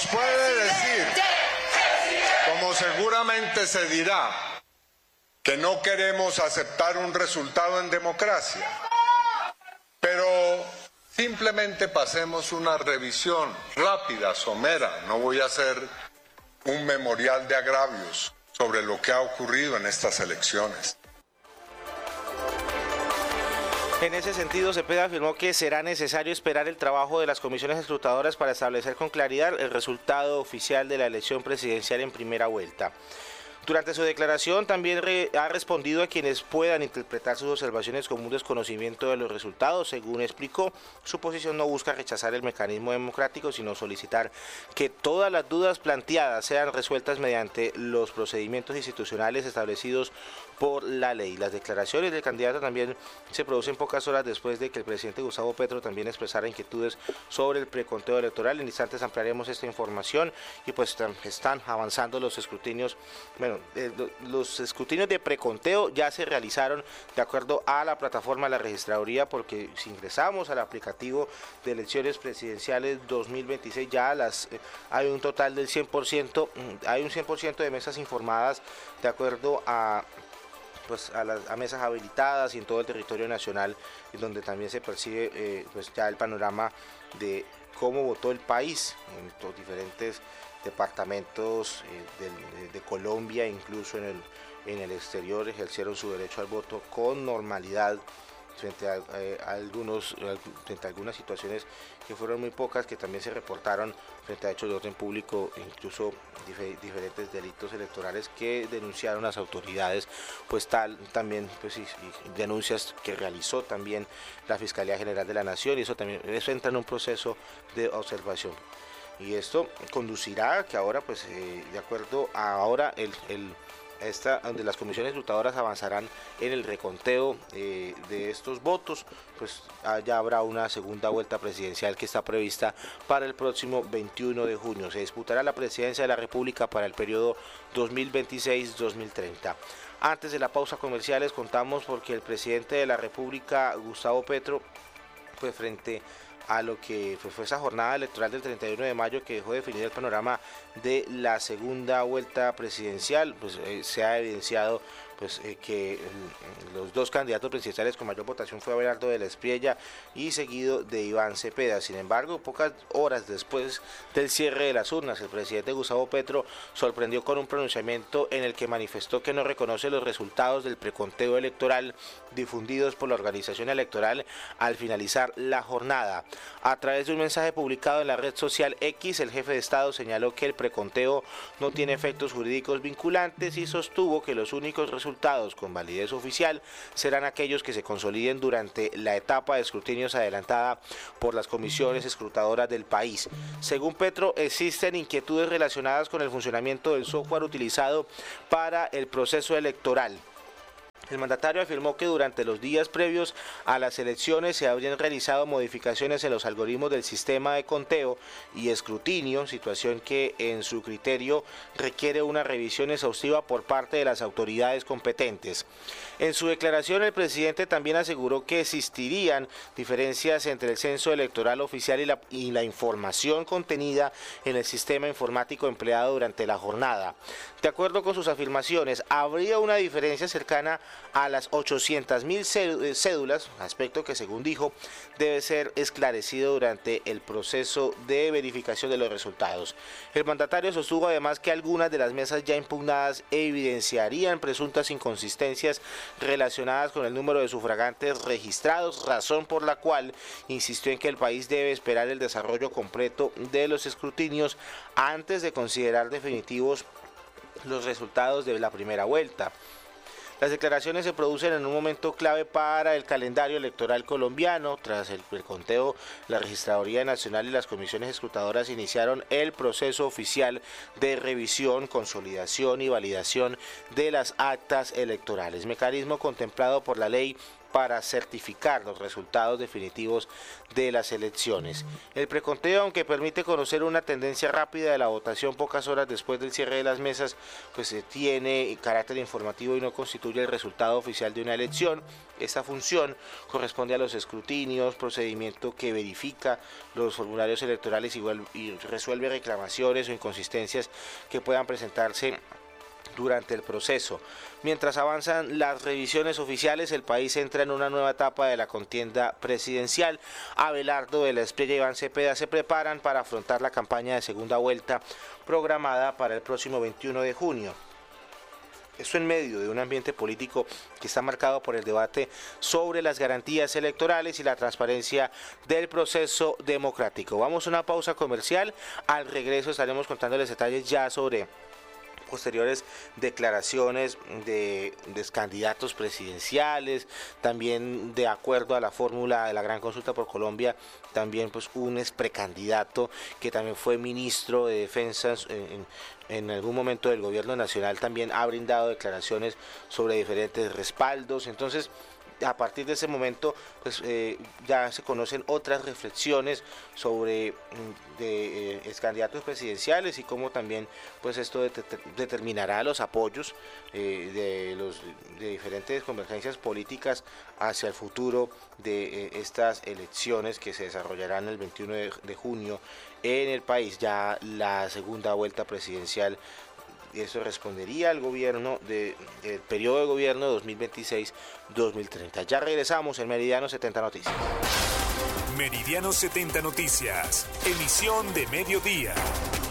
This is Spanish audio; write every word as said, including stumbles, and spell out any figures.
puede decir, como seguramente se dirá, que no queremos aceptar un resultado en democracia, pero simplemente pasemos una revisión rápida, somera. No voy a hacer un memorial de agravios sobre lo que ha ocurrido en estas elecciones. En ese sentido, Cepeda afirmó que será necesario esperar el trabajo de las comisiones escrutadoras para establecer con claridad el resultado oficial de la elección presidencial en primera vuelta. Durante su declaración también re, ha respondido a quienes puedan interpretar sus observaciones como un desconocimiento de los resultados. Según explicó, su posición no busca rechazar el mecanismo democrático, sino solicitar que todas las dudas planteadas sean resueltas mediante los procedimientos institucionales establecidos por la ley. Las declaraciones del candidato también se producen pocas horas después de que el presidente Gustavo Petro también expresara inquietudes sobre el preconteo electoral. En instantes ampliaremos esta información y pues están avanzando los escrutinios, bueno, eh, los escrutinios de preconteo ya se realizaron de acuerdo a la plataforma de la registraduría, porque si ingresamos al aplicativo de elecciones presidenciales dos mil veintiséis ya las eh, hay un total del cien por ciento, hay un cien por ciento de mesas informadas de acuerdo a pues a las a mesas habilitadas y en todo el territorio nacional, en donde también se percibe eh, pues ya el panorama de cómo votó el país en los diferentes departamentos eh, de, de Colombia, incluso en el, en el exterior ejercieron su derecho al voto con normalidad frente a, eh, a algunos frente a algunas situaciones que fueron muy pocas, que también se reportaron frente a hechos de orden público, incluso dif diferentes delitos electorales que denunciaron las autoridades, pues tal también pues y, y denuncias que realizó también la Fiscalía General de la Nación, y eso también eso entra en un proceso de observación. Y esto conducirá a que ahora, pues eh, de acuerdo a ahora el, el esta, donde las comisiones escrutadoras avanzarán en el reconteo eh, de estos votos, pues ya habrá una segunda vuelta presidencial que está prevista para el próximo veintiuno de junio. Se disputará la presidencia de la República para el periodo dos mil veintiséis a dos mil treinta. Antes de la pausa comercial les contamos porque el presidente de la República, Gustavo Petro, pues frente a lo que fue esa jornada electoral del treinta y uno de mayo, que dejó definido el panorama de la segunda vuelta presidencial, pues eh, se ha evidenciado pues eh, que eh, los dos candidatos presidenciales con mayor votación fue Abelardo de la Espriella y seguido de Iván Cepeda. Sin embargo, pocas horas después del cierre de las urnas, el presidente Gustavo Petro sorprendió con un pronunciamiento en el que manifestó que no reconoce los resultados del preconteo electoral difundidos por la organización electoral al finalizar la jornada. A través de un mensaje publicado en la red social X, el jefe de Estado señaló que el preconteo no tiene efectos jurídicos vinculantes y sostuvo que los únicos resultados resultados con validez oficial serán aquellos que se consoliden durante la etapa de escrutinios adelantada por las comisiones escrutadoras del país. Según Petro, existen inquietudes relacionadas con el funcionamiento del software utilizado para el proceso electoral. El mandatario afirmó que durante los días previos a las elecciones se habrían realizado modificaciones en los algoritmos del sistema de conteo y escrutinio, situación que en su criterio requiere una revisión exhaustiva por parte de las autoridades competentes. En su declaración, el presidente también aseguró que existirían diferencias entre el censo electoral oficial y la, y la información contenida en el sistema informático empleado durante la jornada. De acuerdo con sus afirmaciones, habría una diferencia cercana a las ochocientas mil cédulas, aspecto que, según dijo, debe ser esclarecido durante el proceso de verificación de los resultados. El mandatario sostuvo además que algunas de las mesas ya impugnadas evidenciarían presuntas inconsistencias relacionadas con el número de sufragantes registrados, razón por la cual insistió en que el país debe esperar el desarrollo completo de los escrutinios antes de considerar definitivos los resultados de la primera vuelta. Las declaraciones se producen en un momento clave para el calendario electoral colombiano. Tras el, el conteo, la Registraduría Nacional y las comisiones escrutadoras iniciaron el proceso oficial de revisión, consolidación y validación de las actas electorales, mecanismo contemplado por la ley para certificar los resultados definitivos de las elecciones. El preconteo, aunque permite conocer una tendencia rápida de la votación pocas horas después del cierre de las mesas, pues tiene carácter informativo y no constituye el resultado oficial de una elección. Esta función corresponde a los escrutinios, procedimiento que verifica los formularios electorales igual, y resuelve reclamaciones o inconsistencias que puedan presentarse durante el proceso. Mientras avanzan las revisiones oficiales, el país entra en una nueva etapa de la contienda presidencial. Abelardo de la Espriella y Iván Cepeda se preparan para afrontar la campaña de segunda vuelta programada para el próximo veintiuno de junio. Esto en medio de un ambiente político que está marcado por el debate sobre las garantías electorales y la transparencia del proceso democrático. Vamos a una pausa comercial. Al regreso estaremos contándoles detalles ya sobre posteriores declaraciones de, de candidatos presidenciales, también de acuerdo a la fórmula de la gran consulta por Colombia, también pues un ex precandidato que también fue ministro de Defensa en, en algún momento del gobierno nacional, también ha brindado declaraciones sobre diferentes respaldos. Entonces, a partir de ese momento, pues eh, ya se conocen otras reflexiones sobre de, eh, candidatos presidenciales y cómo también pues esto de, de, determinará los apoyos eh, de, los, de diferentes convergencias políticas hacia el futuro de eh, estas elecciones que se desarrollarán el veintiuno de, de junio en el país, ya la segunda vuelta presidencial. Eso respondería al gobierno de, del periodo de gobierno dos mil veintiséis a dos mil treinta. Ya regresamos en Meridiano setenta Noticias. Meridiano setenta Noticias, emisión de mediodía.